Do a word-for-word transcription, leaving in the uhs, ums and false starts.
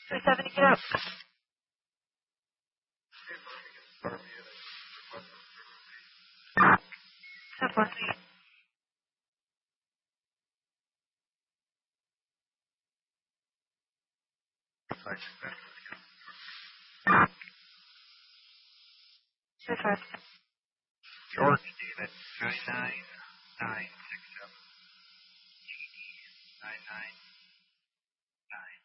three seventy, get out. ten four three. three five. George David, nine nine nine six seven. nine nine nine.